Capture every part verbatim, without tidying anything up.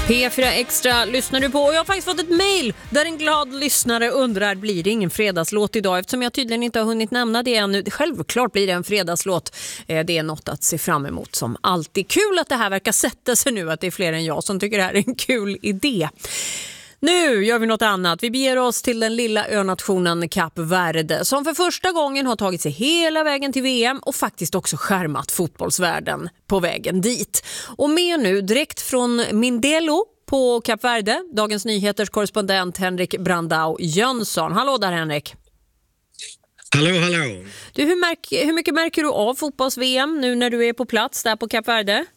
P fyra Extra lyssnar du på, och jag har faktiskt fått ett mejl där en glad lyssnare undrar: blir det ingen fredagslåt idag? Eftersom jag tydligen inte har hunnit nämna det ännu. Självklart blir det en fredagslåt. Det är något att se fram emot som alltid. Kul att det här verkar sätta sig nu, att det är fler än jag som tycker det här är en kul idé. Nu gör vi något annat. Vi beger oss till den lilla önationen Kap Verde, som för första gången har tagit sig hela vägen till V M och faktiskt också skärmat fotbollsvärlden på vägen dit. Och med nu direkt från Mindelo på Kap Verde, Dagens Nyheters korrespondent Henrik Brandao Jönsson. Hallå där, Henrik. Hallå, hallå. Du, hur, märk, hur mycket märker du av fotbolls-V M nu när du är på plats där på Kap Verde?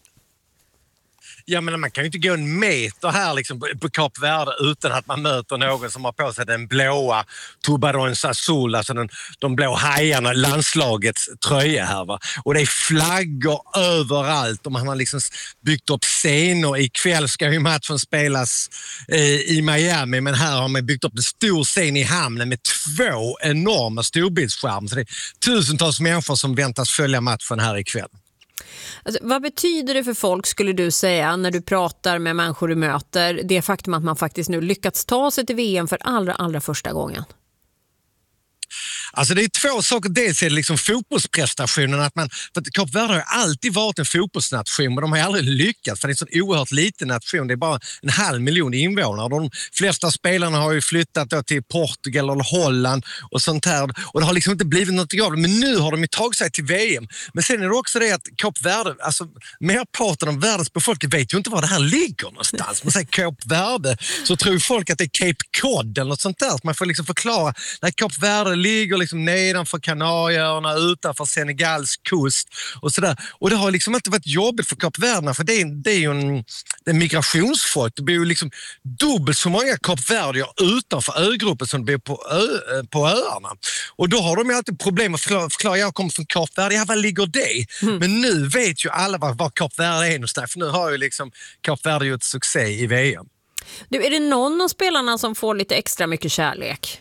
Ja, men man kan ju inte gå en meter här liksom på Kap Verde utan att man möter någon som har på sig den blåa Tubarões Azul, alltså den, de blå hajarna, landslagets tröja här, va. Och det är flaggor överallt och man har liksom byggt upp scener. Ikväll ska ju matchen spelas eh, i Miami, men här har man byggt upp en stor scen i hamnen med två enorma storbildsskärmar. Så det är tusentals människor som väntas följa matchen här ikväll. Alltså, vad betyder det för folk, skulle du säga, när du pratar med människor du möter, det faktum att man faktiskt nu lyckats ta sig till V M för allra, allra första gången? Alltså det är två saker. Dels är det liksom fotbollsprestationen. Att man, för att Kap Verde har alltid varit en fotbollsnation, men de har aldrig lyckats, för det är en sån oerhört liten nation. Det är bara en halv miljon invånare. De flesta spelarna har ju flyttat då till Portugal eller Holland och sånt här. Och det har liksom inte blivit något av det. Men nu har de ju tagit sig till V M. Men sen är det också det att Kap Verde, alltså merparten av världens befolkning vet ju inte var det här ligger någonstans. Man säger Kap Verde, så tror folk att det är Cape Cod eller något sånt där. Så man får liksom förklara när Kap Verde ligger liksom nedanför Kanarieöarna, utanför Senegals kust och sådär. Och det har liksom inte varit jobbigt för kapverderna, för det är, det är ju en, en migrationsfolk. Det bor ju liksom dubbelt så många kapverdier utanför ögruppen som det bor på, ö, på öarna. Och då har de ju alltid problem att förklara, förklara jag kommer från Kap Verde, ja, var ligger det? Mm. Men nu vet ju alla var, var Kap Verde är någonstans, för nu har ju liksom Kap Verde gjort succé i V M. Du, är det någon av spelarna som får lite extra mycket kärlek?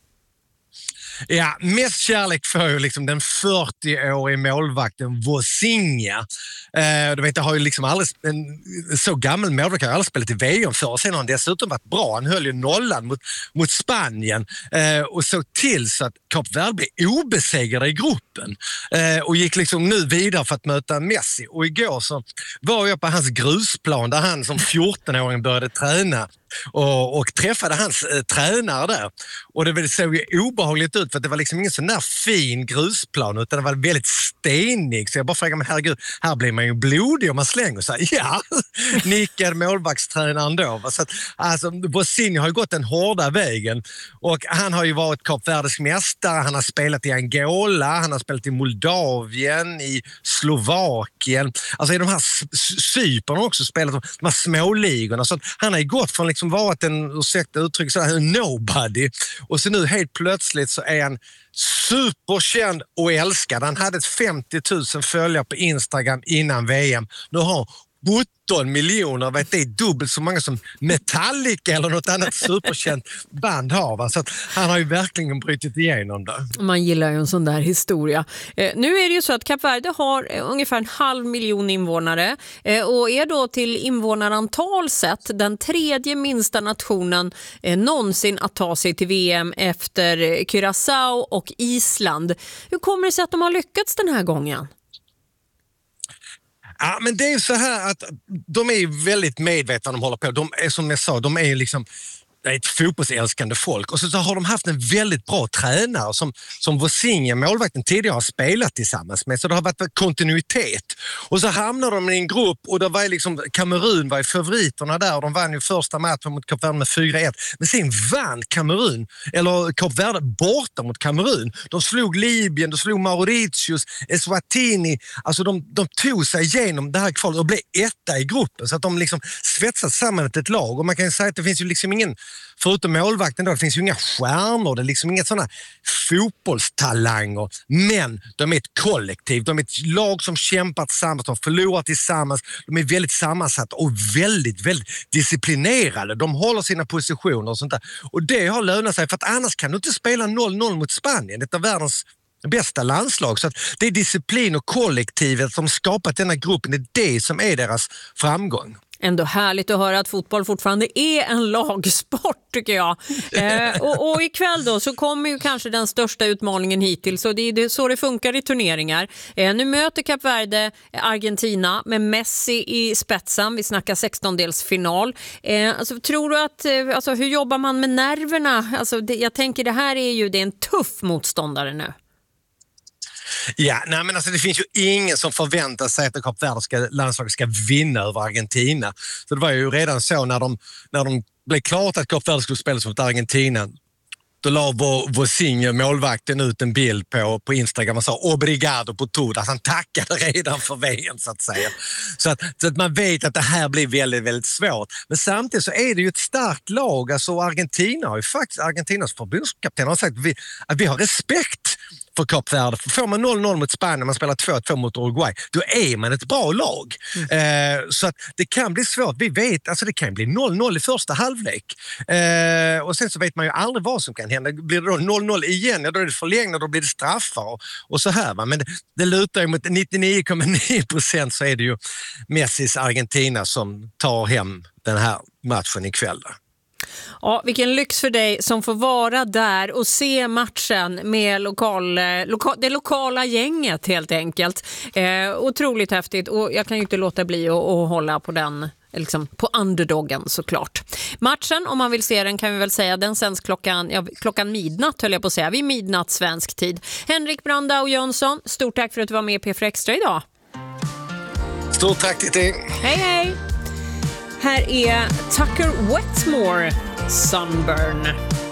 Ja, mest kärlek för ju liksom den fyrtioårige målvakten Vozinha. Eh, du vet, jag har ju liksom aldrig en så gammal målvakt, jag har aldrig spelat i V M för. Sen har han dessutom varit bra. Han höll ju nollan mot, mot Spanien eh, och såg till så att Kap Verde blev obesegrade i gruppen eh, och gick liksom nu vidare för att möta Messi. Och igår så var jag på hans grusplan där han som fjortonåring började träna. Och, och träffade hans eh, tränare där. Och det såg ju obehagligt ut, för att det var liksom ingen sån där fin grusplan, utan det var väldigt stenig. Så jag bara frågade mig, herregud, här blir man ju blodig om man slänger sig. Ja, nickade målvaktstränaren då. Så att, alltså, Vozinha har ju gått den hårda vägen. Och han har ju varit Kap Verdes mästare. Han har spelat i Angola, han har spelat i Moldavien, i Slovakien. Alltså i de här Cypern har också spelat de här småligorna. Så att han har ju gått från liksom varit en, ursäkta uttryck, så här, en nobody. Och så nu helt plötsligt så är han superkänd och älskad. Han hade ett femtio tusen följare på Instagram innan V M. Nu har sjutton miljoner, vet det är dubbelt så många som Metallica eller något annat superkänt band har. Va? Så att han har ju verkligen brutit igenom det. Man gillar ju en sån där historia. Eh, nu är det ju så att Kap Verde har eh, ungefär en halv miljon invånare eh, och är då till invånarantal sett den tredje minsta nationen eh, någonsin att ta sig till V M efter Curaçao och Island. Hur kommer det sig att de har lyckats den här gången? Ja, men det är ju så här att de är väldigt medvetna om de håller på. De är, som jag sa, de är ju liksom det är ett fotbollsälskande folk. Och så, så har de haft en väldigt bra tränare som, som Vozinha, målvakten, tidigare har spelat tillsammans med. Så det har varit kontinuitet. Och så hamnar de i en grupp och det var liksom, Kamerun var ju favoriterna där. De vann ju första matchen mot Kap Verde med fyra ett. Men sen vann Kamerun, eller Kap Verde borta mot Kamerun. De slog Libyen, de slog Mauritius, Eswatini. Alltså de, de tog sig igenom det här kvalet och blev etta i gruppen. Så att de liksom svetsade samman ett lag. Och man kan säga att det finns ju liksom ingen, förutom målvakten då, det finns ju inga stjärnor, det är liksom inga sådana fotbollstalanger, men de är ett kollektiv, de är ett lag som kämpar tillsammans, de förlorar tillsammans, de är väldigt sammansatta och väldigt, väldigt disciplinerade, de håller sina positioner och sånt där, och det har lönat sig, för att annars kan du inte spela noll noll mot Spanien, det är världens bästa landslag, så att det är disciplin och kollektivet som skapat denna gruppen, det är det som är deras framgång. Ändå härligt att höra att fotboll fortfarande är en lagsport, tycker jag. Eh, och, och ikväll då så kommer ju kanske den största utmaningen hittills, så det är det, så det funkar i turneringar. Eh, nu möter Kap Verde Argentina med Messi i spetsen. Vi snackar sextondelsfinal. Eh, alltså, tror du att, eh, alltså, hur jobbar man med nerverna? Alltså, det, jag tänker det här är ju det är en tuff motståndare nu. Ja, nej men alltså det finns ju ingen som förväntar sig att Kap Verde ska, landslaget ska vinna över Argentina. Så det var ju redan så när de, när de blev klart att Kap Verde skulle spela mot Argentina. Då la Vozinha, målvakten, ut en bild på, på Instagram och sa obrigado på todo. Alltså han tackade redan för V M så att säga. Så att, så att man vet att det här blir väldigt, väldigt svårt. Men samtidigt så är det ju ett starkt lag. Alltså Argentina har ju faktiskt, Argentinas förbundskapten har sagt att vi, att vi har respekt för Kap Verde. Får man noll noll mot Spanien, man spelar två två mot Uruguay, då är man ett bra lag. Mm. Eh, så att det kan bli svårt. Vi vet, alltså det kan bli noll noll i första halvlek. Eh, och sen så vet man ju aldrig vad som kan hända. Blir det då noll noll igen, ja, då är det förlängning, då blir det straffar och, och så här. Va? Men det, det lutar ju mot nittionio komma nio procent så är det ju Messis Argentina som tar hem den här matchen ikväll. Ja, vilken lyx för dig som får vara där och se matchen med lokal, loka, det lokala gänget helt enkelt. Eh, otroligt häftigt, och jag kan ju inte låta bli att, att hålla på den, liksom på underdoggen såklart. Matchen, om man vill se den, kan vi väl säga, den sänds klockan, ja, klockan midnatt höll jag på att säga, vid midnatt svensk tid. Henrik Brandao Jönsson, stort tack för att du var med i P fyra Extra idag. Stort tack till dig. Hej hej! Här är Tucker Wetmore, Sunburn.